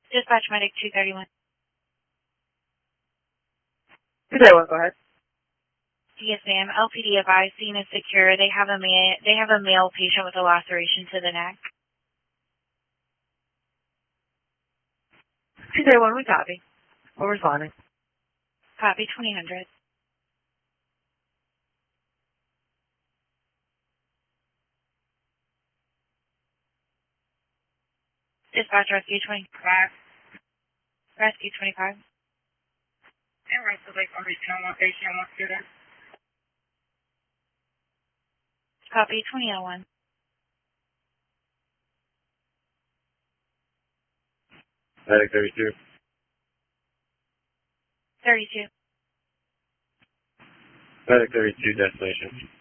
Dispatch medic 231. 231, go ahead. Yes, ma'am. LPD advised scene is secure. They have a male patient with a laceration to the neck. 231, we copy. We're responding. Copy 2000. Dispatch rescue 25. Rescue 25. And Russell Lake on return location, one student. Copy 2001. Medic 32. 32. Medic 32, destination.